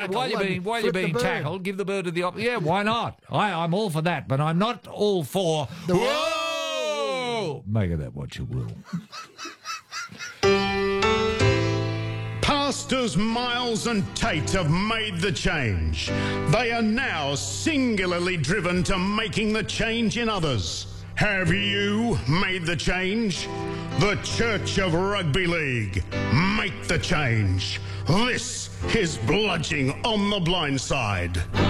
while you're being tackled, give the bird to the yeah, why not? I'm all for that, but I'm not all for the whoa. Make of that what you will. Pastors Miles and Tate have made the change. They are now singularly driven to making the change in others. Have you made the change? The Church of Rugby League. Make the change. This is Bludging on the Blind Side.